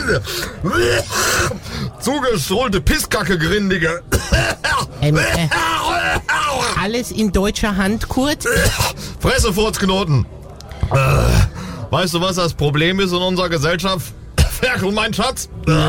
Zugeschrullte Pisskacke, Grindige. Alles in deutscher Hand, Kurt? Fressefurzknoten. Weißt du, was das Problem ist in unserer Gesellschaft? Ferkel, mein Schatz.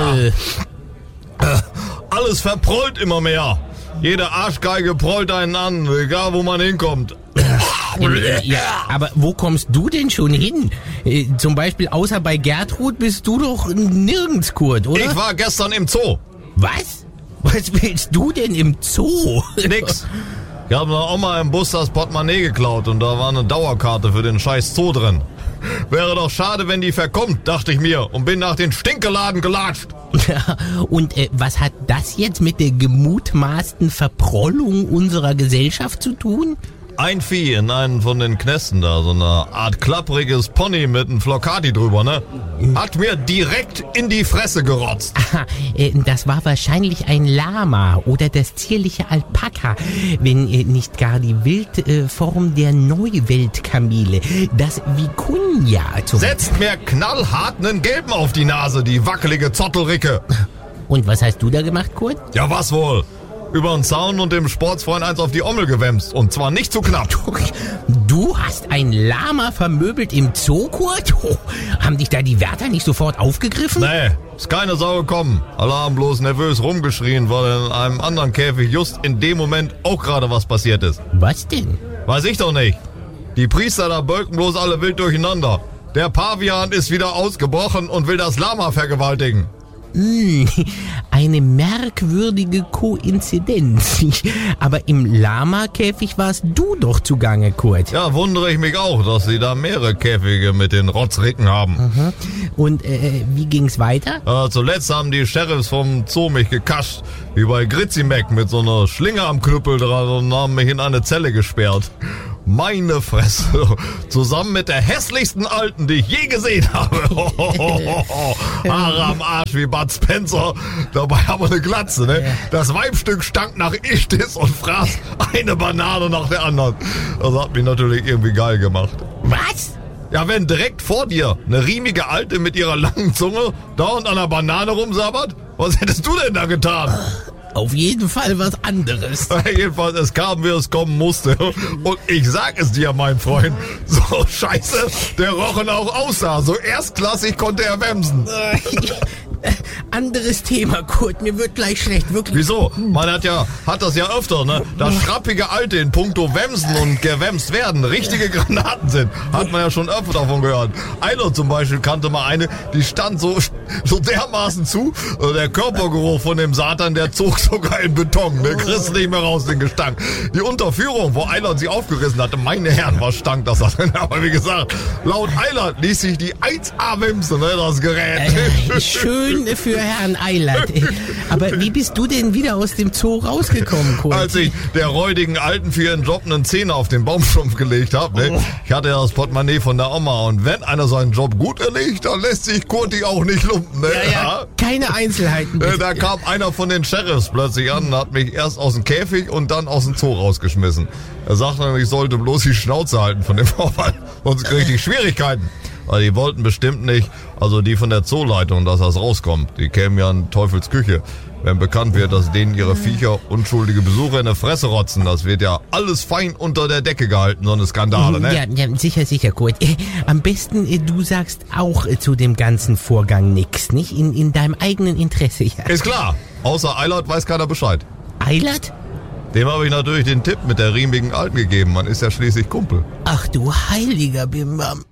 Alles verprollt immer mehr. Jede Arschgeige prollt einen an, egal wo man hinkommt. Ja, aber wo kommst du denn schon hin? Zum Beispiel außer bei Gertrud bist du doch nirgends, Kurt, oder? Ich war gestern im Zoo. Was? Was willst du denn im Zoo? Nix. Ich habe meiner Oma im Bus das Portemonnaie geklaut und da war eine Dauerkarte für den scheiß Zoo drin. Wäre doch schade, wenn die verkommt, dachte ich mir, und bin nach den Stinkeladen gelatscht. Ja, und was hat das jetzt mit der gemutmaßten Verprollung unserer Gesellschaft zu tun? Ein Vieh in einen von den Knästen da, so eine Art klappriges Pony mit einem Flocati drüber, ne? Hat mir direkt in die Fresse gerotzt. Aha, das war wahrscheinlich ein Lama oder das zierliche Alpaka, wenn nicht gar die Wildform der Neuweltkamele, das Vicuña. Setzt mir knallhart nen Gelben auf die Nase, die wackelige Zottelricke. Und was hast du da gemacht, Kurt? Ja, was wohl? Über den Zaun und dem Sportsfreund eins auf die Ommel gewämst. Und zwar nicht zu knapp. Du hast ein Lama vermöbelt im Zoo, Kurt? Oh, haben dich da die Wärter nicht sofort aufgegriffen? Nee, ist keine Sau gekommen. Alle haben bloß nervös rumgeschrien, weil in einem anderen Käfig just in dem Moment auch gerade was passiert ist. Was denn? Weiß ich doch nicht. Die Priester da bölken bloß alle wild durcheinander. Der Pavian ist wieder ausgebrochen und will das Lama vergewaltigen. Eine merkwürdige Koinzidenz. Aber im Lama-Käfig warst du doch zugange, Kurt. Ja, wundere ich mich auch, dass sie da mehrere Käfige mit den Rotzricken haben. Mhm. Und wie ging's weiter? Zuletzt haben die Sheriffs vom Zoo mich gekascht, wie bei Gritzimek mit so einer Schlinge am Knüppel dran und haben mich in eine Zelle gesperrt. Meine Fresse. Zusammen mit der hässlichsten Alten, die ich je gesehen habe. Haare am Arsch wie Bud Spencer. Dabei aber eine Glatze, ne? Das Weibstück stank nach Ichtis und fraß eine Banane nach der anderen. Das hat mich natürlich irgendwie geil gemacht. Was? Ja, wenn direkt vor dir eine riemige Alte mit ihrer langen Zunge dauernd an einer Banane rumsabbert, was hättest du denn da getan? Auf jeden Fall was anderes. Jedenfalls, es kam, wie es kommen musste. Und ich sag es dir, mein Freund, so scheiße der Rochen auch aussah. So erstklassig konnte er wemsen. Anderes Thema, Kurt. Mir wird gleich schlecht, wirklich. Wieso? Man hat das ja öfter, ne? Dass schrappige Alte in puncto Wemsen und gewemst werden richtige Granaten sind. Hat man ja schon öfter davon gehört. Eilert zum Beispiel kannte mal eine, die stand so dermaßen zu. Der Körpergeruch von dem Satan, der zog sogar in Beton. Der kriegst du nicht mehr raus, den Gestank. Die Unterführung, wo Eilert sie aufgerissen hatte, meine Herren, was stank das? Aber wie gesagt, laut Eilert ließ sich die 1A wemsen, ne, das Gerät. Schön für Herrn Eilert. Aber wie bist du denn wieder aus dem Zoo rausgekommen, Kurt? Als ich der räudigen Alten für ihren Job einen Zehner auf den Baumstumpf gelegt habe, ne? Ich hatte ja das Portemonnaie von der Oma und wenn einer seinen Job gut erlegt, dann lässt sich Kurti auch nicht lumpen, ne? Ja. Keine Einzelheiten. Da kam einer von den Sheriffs plötzlich an und hat mich erst aus dem Käfig und dann aus dem Zoo rausgeschmissen. Er sagte, ich sollte bloß die Schnauze halten von dem Vorfall, sonst kriege ich Schwierigkeiten. Weil die wollten bestimmt nicht, also die von der Zooleitung, dass das rauskommt. Die kämen ja in Teufels Küche. Wenn bekannt wird, dass denen ihre Viecher unschuldige Besucher in der Fresse rotzen, das wird ja alles fein unter der Decke gehalten, so eine Skandale, ne? Ja, sicher, Kurt. Am besten, du sagst auch zu dem ganzen Vorgang nix, nicht? In deinem eigenen Interesse, ja. Ist klar. Außer Eilert weiß keiner Bescheid. Eilert? Dem habe ich natürlich den Tipp mit der riemigen Alten gegeben. Man ist ja schließlich Kumpel. Ach du heiliger Bimbam.